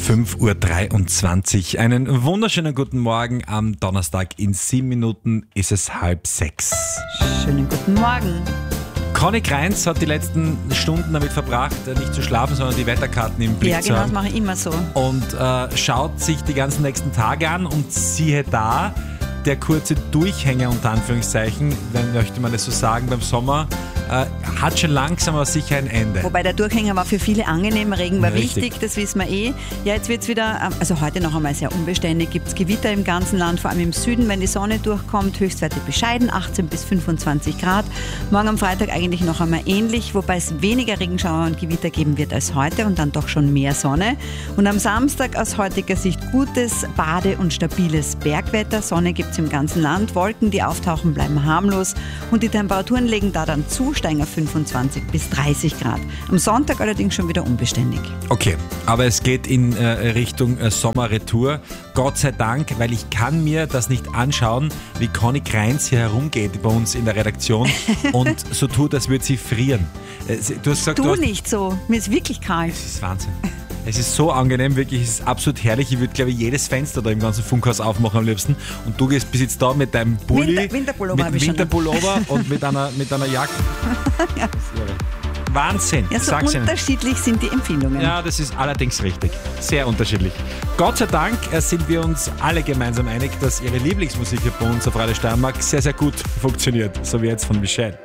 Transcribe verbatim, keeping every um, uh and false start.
fünf Uhr dreiundzwanzig. Einen wunderschönen guten Morgen am Donnerstag. In sieben Minuten ist es halb sechs. Schönen guten Morgen. Conny Kreins hat die letzten Stunden damit verbracht, nicht zu schlafen, sondern die Wetterkarten im Blick Ja, zu genau, das haben. mache ich immer so. Und äh, schaut sich die ganzen nächsten Tage an und siehe da, der kurze Durchhänger unter Anführungszeichen, wenn möchte man es so sagen, beim Sommer, äh, hat schon langsam aber sicher ein Ende. Wobei der Durchhänger war für viele angenehm, Regen war Richtig. wichtig, das wissen wir eh. Ja, jetzt wird es wieder, also heute noch einmal sehr unbeständig, gibt es Gewitter im ganzen Land, vor allem im Süden, wenn die Sonne durchkommt, Höchstwerte bescheiden, achtzehn bis fünfundzwanzig Grad. Morgen am Freitag eigentlich noch einmal ähnlich, wobei es weniger Regenschauer und Gewitter geben wird als heute und dann doch schon mehr Sonne. Und am Samstag aus heutiger Sicht gutes, bade- und stabiles Bergwetter, Sonne gibt es im ganzen Land, Wolken, die auftauchen, bleiben harmlos und die Temperaturen legen da dann zu, steigen auf fünfundzwanzig bis dreißig Grad. Am Sonntag allerdings schon wieder unbeständig. Okay, aber es geht in äh, Richtung äh, Sommerretour. Gott sei Dank, weil ich kann mir das nicht anschauen, wie Conny Kreins hier herumgeht bei uns in der Redaktion und so tut, als würde sie frieren. Äh, sie- du hast gesagt, du Du hast, nicht so, mir ist wirklich kalt. Es ist Wahnsinn. Es ist so angenehm, wirklich, es ist absolut herrlich. Ich würde, glaube ich, jedes Fenster da im ganzen Funkhaus aufmachen am liebsten. Und du gehst bis jetzt da mit deinem Pulli, Winter- Winterpullover mit habe ich schon an. Winterpullover und mit einer, mit einer Jacke. Ja. Wahnsinn, Ja, so sag's Ihnen. unterschiedlich sind die Empfindungen. Ja, das ist allerdings richtig. Sehr unterschiedlich. Gott sei Dank äh, sind wir uns alle gemeinsam einig, dass Ihre Lieblingsmusik hier bei uns auf Radio Steiermark sehr, sehr gut funktioniert. So wie jetzt von Michelle.